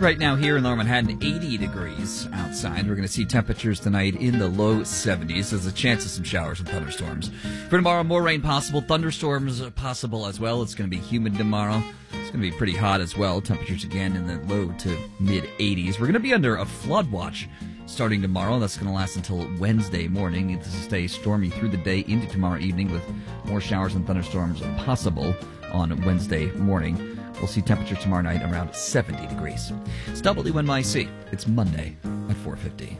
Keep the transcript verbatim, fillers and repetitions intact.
Right now here in Lower Manhattan, eighty degrees outside. We're going to see temperatures tonight in the low seventies. There's a chance of some showers and thunderstorms. For tomorrow, more rain possible. Thunderstorms possible as well. It's going to be humid tomorrow. It's going to be pretty hot as well. Temperatures again in the low to mid eighties. We're going to be under a flood watch starting tomorrow. That's going to last until Wednesday morning. It's to stay stormy through the day into tomorrow evening with more showers and thunderstorms possible on Wednesday morning. We'll see temperatures tomorrow night around seventy degrees. It's W N Y C. It's Monday at four fifty.